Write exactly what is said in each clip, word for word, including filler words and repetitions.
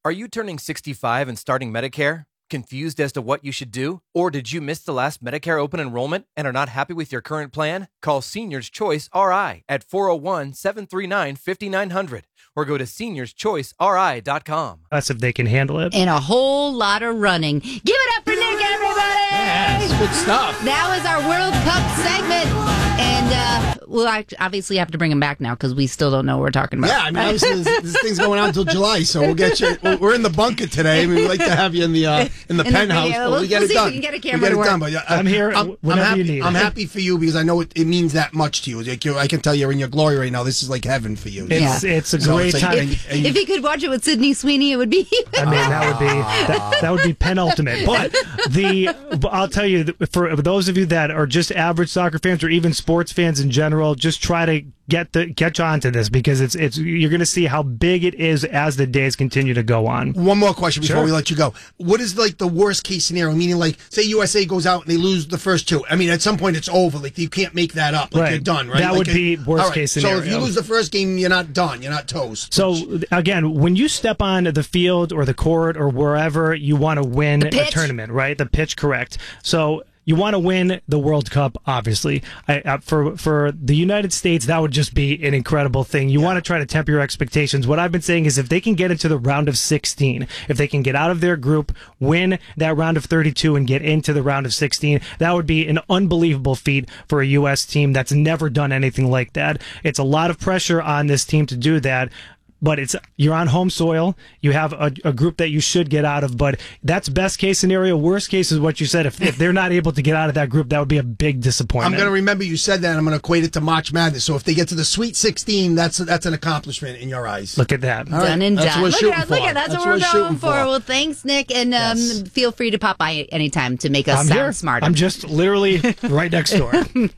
Are you turning sixty-five and starting Medicare? Confused as to what you should do? Or did you miss the last Medicare open enrollment and are not happy with your current plan? Call Seniors Choice R I at four oh one, seven three nine, five nine zero zero or go to seniors choice r i dot com. That's if they can handle it. And a whole lot of running. Give it up for Nick, everybody! Yes, good stuff. That was our World Cup segment. And uh, we'll obviously have to bring him back now because we still don't know what we're talking about. Yeah, I mean, obviously this, this thing's going on until July, so we'll get you. We're in the bunker today. We'd like to have you in the uh, in the In the penthouse, video. but We'll- we get we'll it see if done. we can get a We camera get to it work. done. But, uh, I'm here I'm, whenever I'm happy, you need. I'm happy for you because I know it, it means that much to you. Like you. I can tell you're in your glory right now. This is like heaven for you. It's, Yeah. it's a So great it's like- time. and- and If he could watch it with Sydney Sweeney, it would be. I mean, that would be that, that would be penultimate. But the but I'll tell you, for those of you that are just average soccer fans or even sports fans in general, just try to get the catch on to this because it's it's you're going to see how big it is as the days continue to go on. One more question before Sure. we let you go. What is like the worst case scenario? Meaning, like, say U S A goes out and they lose the first two. I mean, at some point it's over. Like you can't make that up. Like Right. you're done, right? That Like, would it- be worst all right. case So if you scenario. lose the first game, you're not done. You're not toast. So again, when you step on the field or the court or wherever you want to win a pitch. tournament, right? The pitch, correct. So you want to win the World Cup, obviously. I, uh, for for the United States, that would just be an incredible thing. You want to try to temper your expectations. What I've been saying is if they can get into the round of sixteen, if they can get out of their group, win that round of thirty-two, and get into the round of sixteen, that would be an unbelievable feat for a U S team that's never done anything like that. It's a lot of pressure on this team to do that. But it's you're on home soil. You have a, a group that you should get out of. But that's best case scenario. Worst case is what you said. If, if they're not able to get out of that group, that would be a big I'm disappointment. going to remember you said that. And I'm going to equate it to March Madness. So if they get to the Sweet sixteen, that's that's an accomplishment in your eyes. Look at that. All right. Done and That's done. what we're Look shooting at, look for. at that's, That's what we're what we're going shooting for. for. Well, thanks, Nick, and um, Yes. feel free to pop by anytime to make us I'm sound here. smarter. I'm just literally right next door.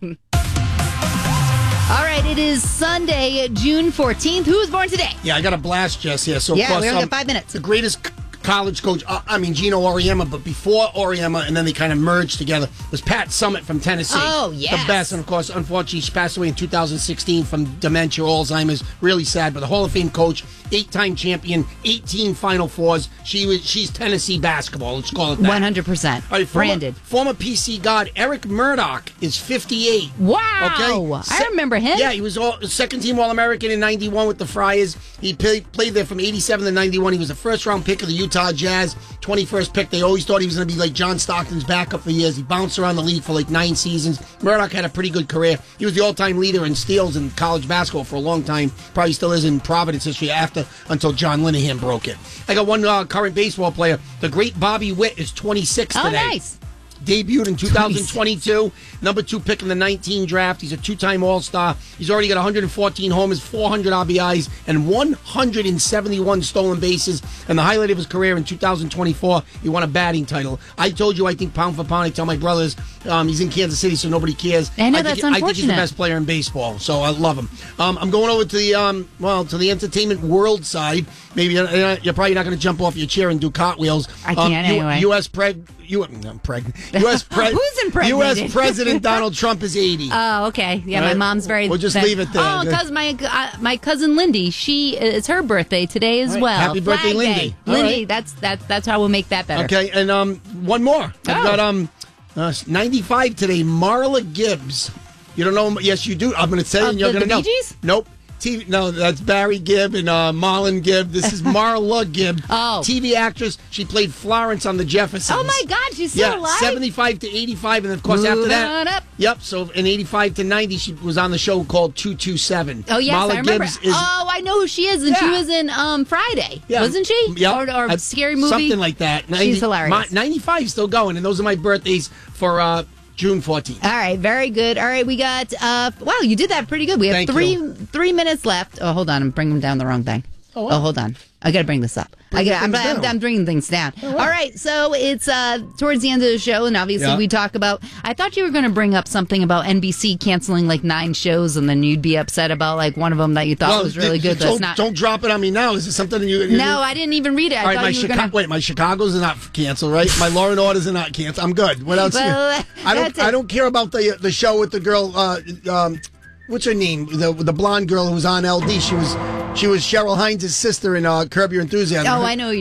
All right, it is Sunday, June fourteenth. Who was born today? Yeah, I got a blast, Jess. Yeah, so of Yeah, course, we only um, got five minutes. The greatest c- college coach, uh, I mean Gino Auriemma, but before Auriemma, and then they kind of merged together, was Pat Summitt from Tennessee. Oh, yes. The best, and of course, unfortunately, she passed away in two thousand sixteen from dementia, Alzheimer's. Really sad, but the Hall of Fame coach, eight-time champion, eighteen Final Fours. She was, she's Tennessee basketball. Let's call it that. one hundred percent. All right, former, Branded. Former P C guard Eric Murdoch is fifty-eight. Wow. Okay, I remember him. Yeah, he was all, second team All American in ninety-one with the Friars. He played, played there from eighty-seven to ninety-one. He was a first round pick of the Utah Jazz, twenty-first pick. They always thought he was going to be like John Stockton's backup for years. He bounced around the league for like nine seasons. Murdoch had a pretty good career. He was the all time leader in steals in college basketball for a long time. Probably still is in Providence history after until John Linehan broke it. I got one uh, current baseball player. The great Bobby Witt is twenty-six Oh, today. nice. Debuted in two thousand twenty-two, number two pick in the nineteen draft. He's a two-time All-Star. He's already got one hundred fourteen homers, four hundred R B Is, and one hundred seventy-one stolen bases. And the highlight of his career in two thousand twenty-four, he won a batting title. I told you, I think pound for pound, I tell my brothers, um, he's in Kansas City, so nobody cares. I know, think, that's I think he's the unfortunate. best player in baseball, so I love him. Um, I'm going over to the um, well, to the entertainment world side. Maybe you're, you're probably not going to jump off your chair and do cartwheels. I Um, can't U- anyway. U S preg. U- I'm pregnant. U S pre- Who's impregnated? U S President Donald Trump is eighty. Oh, okay. Yeah, All my right. mom's very. We'll just that- leave it there. Oh, because my uh, my cousin Lindy, she it's her birthday today as All right. well. Happy birthday, Flag Lindy. Day. All Lindy, right. that's that's that's how we'll make that better. Okay, and um, one more. I've Oh. got um, uh, ninety-five today. Marla Gibbs. You don't know? him? Yes, you do. I'm going to say, it Of and you're the- going to the know. Bee Gees? Nope. T V, no, that's Barry Gibb and uh, Marlon Gibb. This is Marla Gibb. Oh. T V actress. She played Florence on The Jeffersons. Oh my God, she's still yeah, alive. seventy-five to eighty-five, and of course after Moving that, on up. yep. So in eighty-five to ninety, she was on the show called two two seven. Oh yes, Marla I remember. Gibbs is, oh, I know who she is, and she Yeah. was in um Friday, Yeah. wasn't she? Yeah. Or, or Uh, scary movie, Something like that. She's hilarious. My, ninety-five still going, and those are my birthdays for uh, June fourteenth. All right, very good. All right, we got. Uh, wow, you did that pretty good. We have Thank three you. three minutes left. Oh, hold on, I'm bringing down the wrong thing. Oh, Oh, wow. hold on. I got to bring this up. I got. I'm, things I'm, down. I'm bringing things down. All right, so it's uh, towards the end of the show, and obviously Yeah. we talk about. I thought you were going to bring up something about N B C canceling like nine shows, and then you'd be upset about like one of them that you thought was really good. Don't, That's not. don't drop it on me now. Is it something you? you No, I didn't even read it. I All right, thought my you were Chicago. going to. Wait, my Chicago's are not canceled, right? My Law and Orders are not canceled. I'm good. What else? Well, you- I don't. that's it. I don't care about the the show with the girl. Uh, um, what's her name? The the blonde girl who was on L D. She was she was Cheryl Hines' sister in uh, Curb Your Enthusiasm. Oh, I know who